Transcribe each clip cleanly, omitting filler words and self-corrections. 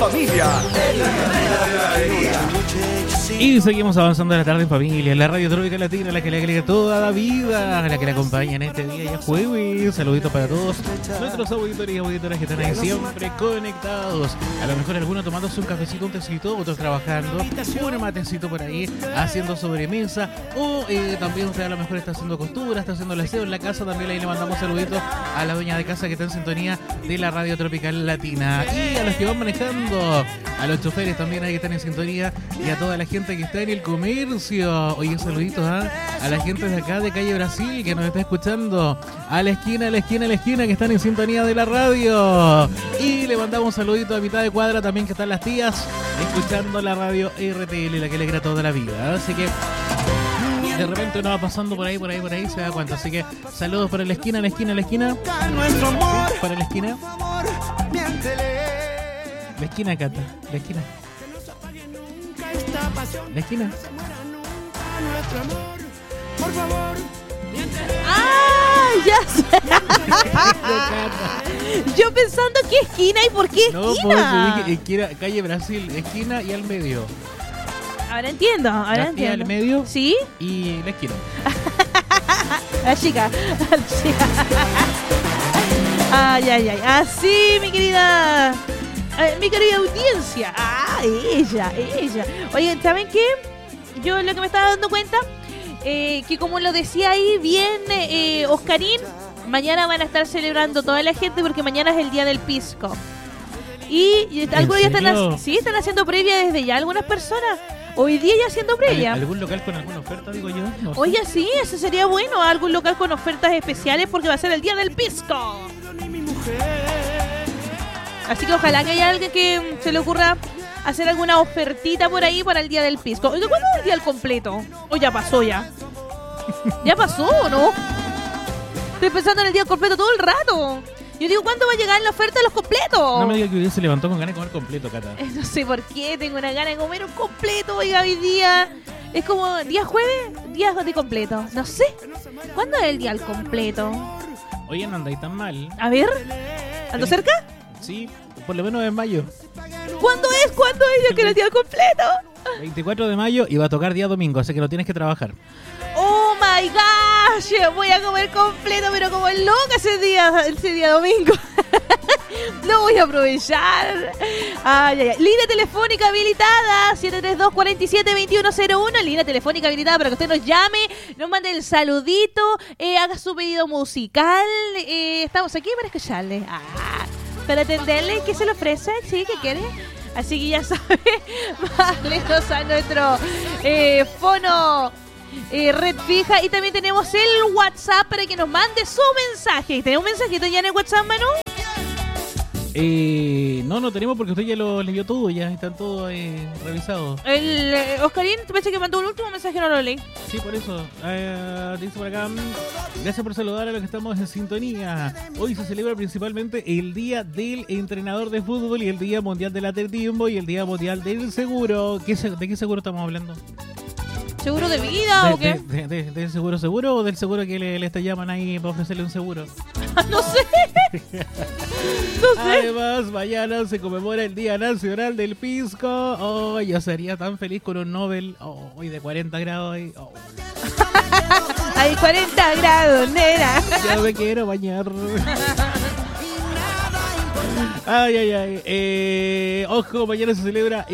familia. Y seguimos avanzando en la tarde en familia, en la Radio Trópica Latina, la que le agrega toda la vida, la que le acompaña en este día ya jueves. Saluditos para todos nuestros auditores y auditoras que están ahí siempre conectados. A lo mejor algunos tomándose un cafecito, un tecito, otros trabajando, un matecito por ahí, haciendo sobremesa, o también usted a lo mejor está haciendo costura, está haciendo el aseo en la casa. También ahí le mandamos saluditos a la dueña de casa que está en sintonía de la Radio Tropical Latina, y a los que van manejando, a los choferes también ahí que están en sintonía, y a toda la gente que está en el comercio. Oye, saluditos a la gente de acá de Calle Brasil que nos está escuchando, a la esquina que están en sintonía de la radio, y le mandamos un saludito a mitad de cuadra también que están las tías escuchando la radio RTL, la que le alegra toda la vida. Así que de repente uno va pasando por ahí, se da cuenta. Así que saludos para la esquina. Para la esquina. La esquina, Cata. La esquina. La esquina. ¡Ah! Ya sé. Yo pensando qué esquina y por qué esquina. No, por eso dije esquina, Calle Brasil, esquina y al medio. Ahora entiendo. Al medio. ¿Sí? Y la esquina. La chica. Ay. Así, mi querida audiencia. Ella. Oye, ¿saben qué? Yo lo que me estaba dando cuenta, que como lo decía ahí bien Oscarín, mañana van a estar celebrando toda la gente porque mañana es el día del pisco. Y algunos ya están haciendo previa desde ya algunas personas. Hoy día ya haciendo previa. ¿Algún local con alguna oferta, digo yo? No sé. Oye, sí, eso sería bueno. Algún local con ofertas especiales porque va a ser el día del pisco. Así que ojalá que haya alguien que se le ocurra hacer alguna ofertita por ahí para el día del pisco. Oye, ¿cuándo es el día del completo? ¿O ya pasó ya? ¿Ya pasó o no? Estoy pensando en el día del completo todo el rato. Yo digo, ¿cuándo va a llegar la oferta de los completos? No me diga que hoy día se levantó con ganas de comer completo, Cata. No sé por qué, tengo una gana de comer un completo, oiga, hoy día. Es como día jueves, día de completo. No sé. ¿Cuándo es el día del completo? Oye, no andáis tan mal. A ver, ¿ando cerca? Sí, por lo menos en mayo. ¿Cuándo es? Yo quiero el día del completo. 24 de mayo y va a tocar día domingo, así que no tienes que trabajar. Oh my gosh, voy a comer completo, pero como loca ese día domingo. No voy a aprovechar. Ay. Línea telefónica habilitada 732-47-2101. Línea telefónica habilitada para que usted nos llame, nos mande el saludito, haga su pedido musical. Estamos aquí para escucharle, para atenderle. ¿Qué se le ofrece? ¿Sí? ¿Qué quiere? Así que ya sabe, mándelenos a nuestro fono red fija, y también tenemos el WhatsApp para que nos mande su mensaje. ¿Tenemos un mensajito ya en el WhatsApp, Manu? No tenemos porque usted ya lo leyó todo, ya están todos revisados. El Oscarín, pensé que mandó el último mensaje, no lo leí. Sí, por eso. Dice por acá, gracias por saludar a los que estamos en sintonía. Hoy se celebra principalmente el Día del Entrenador de Fútbol y el Día Mundial del Atletismo y el Día Mundial del Seguro. ¿De qué seguro estamos hablando? ¿Seguro de vida o qué? ¿Del seguro o del seguro que le llaman ahí para ofrecerle un seguro? No sé. Además, mañana se conmemora el Día Nacional del Pisco. Oh, yo sería tan feliz con un Nobel hoy de 40 grados. Hay 40 grados, nena. Ya me quiero bañar. Ay. Ojo, mañana se celebra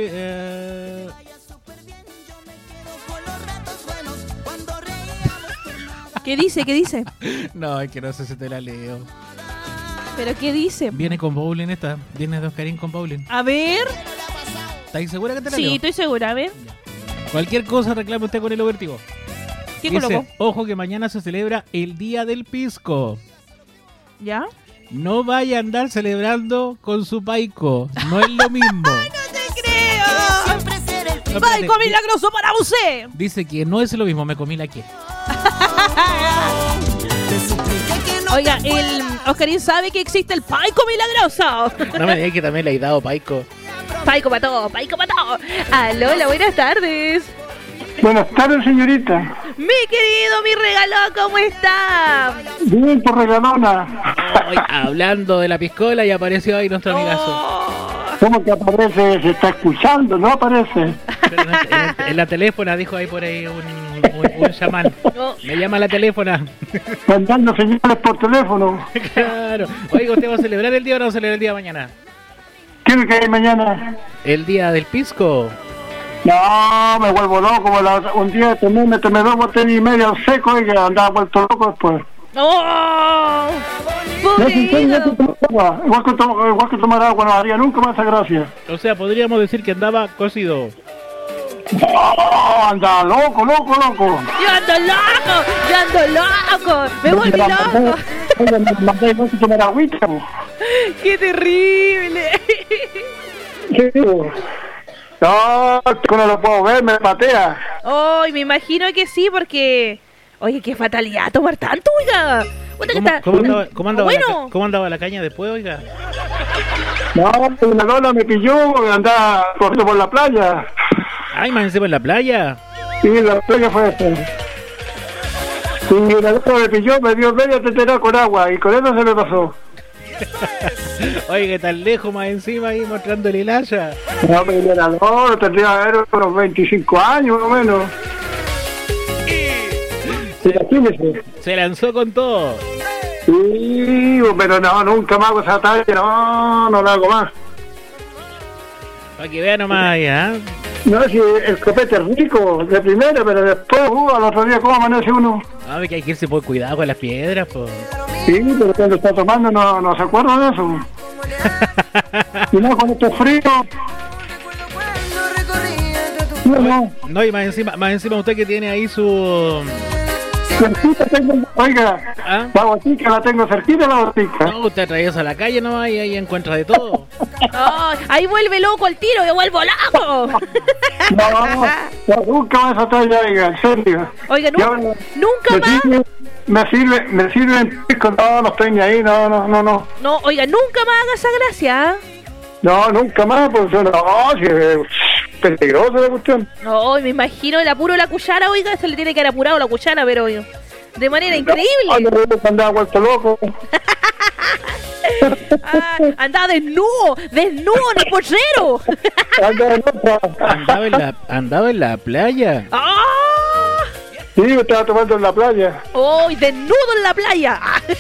¿Qué dice? No, es que no sé si te la leo. ¿Pero qué dice? Viene con bowling esta. Viene de Oscarín con bowling. A ver. ¿Estás segura que te la leo? Sí, estoy segura, a ver. Cualquier cosa reclame usted con el Obertigo. ¿Qué colocó? Ojo que mañana se celebra el Día del Pisco. ¿Ya? No vaya a andar celebrando con su paico. No es lo mismo. ¡No te creo! ¡Paico milagroso para usted! Dice que no es lo mismo. Me comí la que. Oiga, el Oscarín sabe que existe el paico milagroso. No me digas que también le he dado paico. Paico para todo. Aló, hola, buenas tardes. Buenas tardes, señorita. Mi querido, mi regalón, ¿cómo está? Bien, por regalona. Hablando de la piscola y apareció ahí nuestro amigazo. ¿Cómo que aparece? Se está escuchando, no aparece. Pero en la teléfona, dijo ahí por ahí un chamán. No. Me llama la teléfona. Mandando señales por teléfono. Claro. Oiga, ¿usted va a celebrar el día o no va a celebrar el día de mañana? ¿Qué es lo que hay mañana? El día del pisco. No, me vuelvo loco. Un día tomé 2 botellas y media al seco y andaba vuelto loco después. ¡Oh! No, si usted ya ¡Pulido! tomó agua. Igual que tomar agua no haría nunca más esa gracia. O sea, podríamos decir que andaba cocido. Oh, anda loco. ¡Yo ando loco! ¡Me volví loco! Oiga, me mandé no tomar agüita. ¡Qué terrible! ¿Qué digo? No, que no lo puedo ver, me patea. ¡Ay, me imagino que sí, porque... Oye, qué fatalidad tomar tanto, oiga. ¿Cómo andaba la caña después, oiga? No, una lola me pilló, andaba corriendo por la playa. Ay, más encima en la playa. Sí, la playa fue esta. Y una lola me pilló, me dio media tetera con agua y con eso se me pasó. Oiga, tan lejos más encima ahí mostrando el hilaya. No, pero era lola, tendría que haber unos 25 años más o menos. Imagínese. Se lanzó con todo. Sí, pero no, nunca más hago esa talla, no la hago más. Para que vea nomás ahí, ¿ah? No, si el copete es rico, de primera, pero después, al otro día, ¿cómo amanece uno? Ah, que hay que irse por cuidado con las piedras, po. Sí, pero cuando está tomando no se acuerda de eso. Y no, con estos fríos. No. No, y más encima usted que tiene ahí su... Cerquita tengo, oiga, ¿Ah? la botica la tengo cerquita, la botica. No, usted atraviesa la calle nomás y ahí encuentra de todo. ¡Ay, ahí vuelve loco el tiro! ¡Yo vuelvo loco! No, nunca más esa talla, oiga, en serio. Oiga, nunca más. Me sirven pisco, no estoy ni ahí, no. No, oiga, nunca más haga esa gracia. No, nunca más, pues no, si es peligrosa la cuestión. No, me imagino el apuro de la cuchara, oiga, se le tiene que haber apurado la cuchara, pero de manera increíble. Andaba vuelto loco. Andaba desnudo en el pollero. Andaba en la playa. ¡Ah! Sí, me estaba tomando en la playa. ¡Oh! Desnudo en la playa.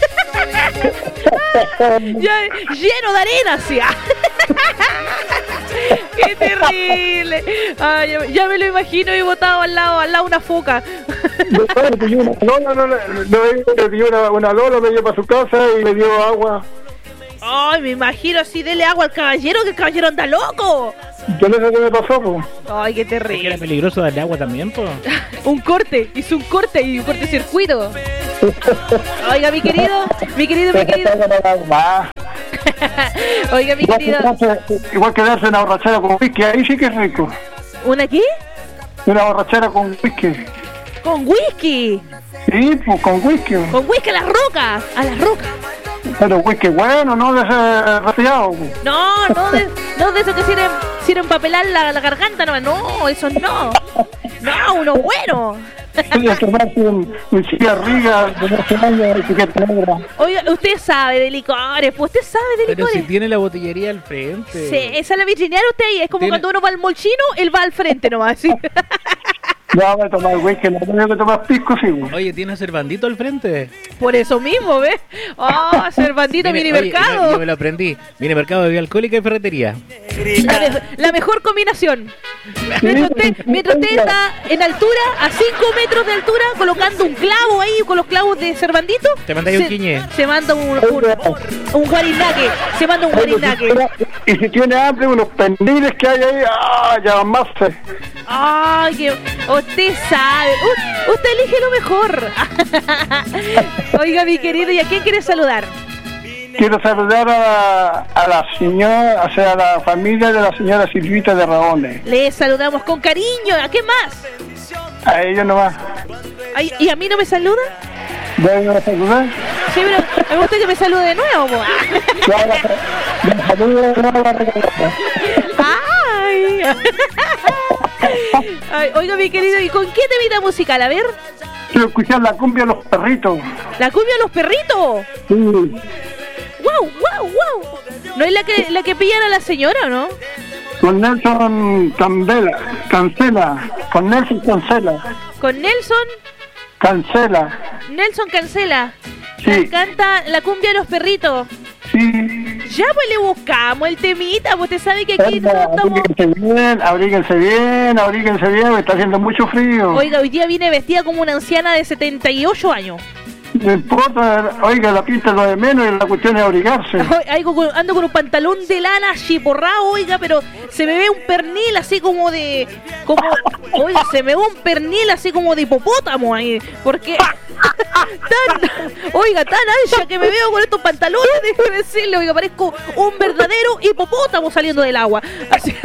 Ya, lleno de arena, sí. ¡Qué terrible! Ay, ya me lo imagino y botado al lado una foca. Me pilló una lola, me llevó para su casa y me dio agua. Ay, me imagino así, dele agua al caballero, que el caballero anda loco. ¿Qué es lo que me pasó, pues? Ay, qué Es que era terrible. peligroso darle agua también, po. Hizo un cortocircuito. Oiga, mi querido. Oiga, mi querido. Igual que darse una borrachera con whisky, ahí sí que es rico. ¿Una qué? Una borrachera con whisky. Con whisky. Sí, pues con whisky. Con whisky a las rocas. Pero whisky bueno, no de ese resfriado. No de eso que sirven empapelar la garganta, no, eso no. No, uno bueno. Quería tomarse un cigarrillo de 12 años de etiqueta negra. Oiga, usted sabe de licores, pues usted sabe de Pero licores. si tiene la botillería al frente. Sí, esa es la vitrinear usted y es como cuando uno va al mall chino, él va al frente nomás, ¿sí? No, voy a tomar whisky, no tengo que tomar pisco, sí. Oye, ¿tiene Cervandito al frente? Por eso mismo, ¿ves? ¡Oh, Cervantito Mini Minimercado! Yo me lo aprendí. Minimercado de bebida alcohólica y ferretería. La mejor combinación. Mientras usted está en altura, a 5 metros de altura, colocando un clavo ahí con los clavos de Cervandito. Te mandáis un quiñe. Se manda un guarinaque. Se manda un guarinaque. Y si tiene hambre, unos pendiles que hay ahí, ya más. Ay, que usted sabe. Usted elige lo mejor. Oiga, mi querido, ¿y a quién quiere saludar? Quiero saludar a la señora, o sea, a la familia de la señora Silvita de Raones. Le saludamos con cariño. ¿A qué más? A ellos nomás. Ay, ¿y a mí no me saluda? ¿Deben a saludar? Sí, pero me gusta que me salude de nuevo. Po. Ay. Ay, oiga, mi querido, ¿y con qué temita musical? A ver. Quiero escuchar la cumbia de los perritos. ¿La cumbia de los perritos? Sí. ¡Wow, wow, wow! ¿No es la que pillan a la señora o no? Con Nelson Cancela. Con Nelson Cancela. Con Nelson Cancela. Sí. Me encanta la cumbia de los perritos. Sí. Ya pues le buscamos el temita, pues usted sabe que aquí todos estamos... Abríguense bien, me está haciendo mucho frío. Oiga, hoy día vine vestida como una anciana de 78 años. No importa, oiga, la pinta es lo de menos y la cuestión es abrigarse. Ando con un pantalón de lana chiporrado, oiga, pero se me ve un pernil así como de... Oiga, se me ve un pernil así como de hipopótamo ahí, porque... tan ancha que me veo con estos pantalones, déjeme decirle, oiga, parezco un verdadero hipopótamo saliendo del agua. Así...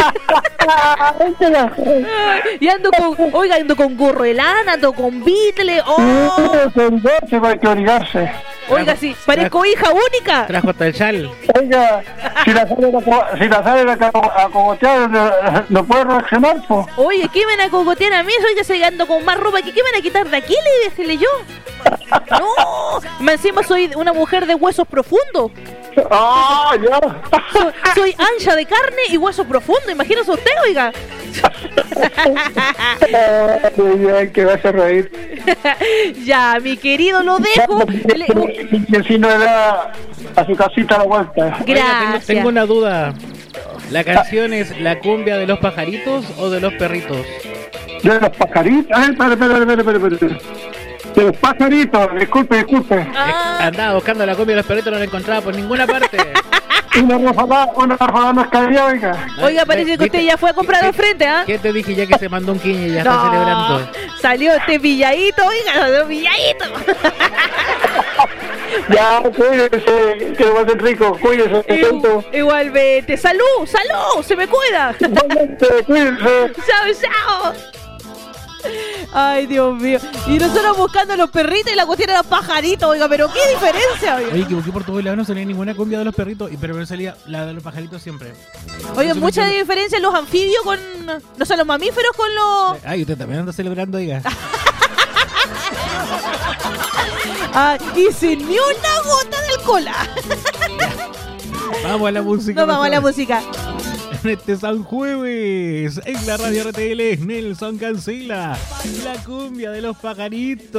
y ando con gorro de lana, ando con bitle, Hay que abrigarse. Oiga, sí, parezco hija única. Trajo hasta el chal. Oiga, si la salen a cogotear, no puede reaccionar, po. Oye, ¿qué van a cogotear a mí? Oiga, se ando con más ropa. ¿Qué van a quitar de aquí? Le déjele yo. No, encima soy una mujer de huesos profundos. ¡Ah, ya! Soy ancha de carne y hueso profundo. Imagínese usted, oiga. Que vas a reír. Ya, mi querido, lo dejo. Y si no da a su casita a la vuelta. Oiga, Gracias. tengo una duda. ¿La canción es la cumbia de los pajaritos o de los perritos? De los pajaritos. Ay, espera. De los pajaritos, disculpe. Andaba buscando la cumbia de los perritos, no la encontraba por ninguna parte. Una rafagada no es cabía, oiga. Oiga, parece que usted ya fue a comprar al frente, ¿ah? ¿Qué te dije ya que se mandó un quiñe y ya está celebrando? Salió este pilladito, oiga, salió pilladito. Ya, cuídese, que lo va a ser rico, cuídese, Igualmente, salud, se me cuida. Cuídese. Chao. Ay, Dios mío. Y nosotros buscando los perritos y la cuestión era pajaritos, oiga, pero qué diferencia, oiga. Oye, que busqué por todos lados, no salía ninguna cumbia de los perritos, pero me salía la de los pajaritos siempre. Oiga, mucha diferencia en los anfibios con... No sé, los mamíferos con los... Ay, usted también anda celebrando, oiga. Y sin ni una gota de alcohol. Vamos a la música. No, vamos a la música. En este San Jueves, en la radio RTL, Nelson Cancela, la cumbia de los pajaritos.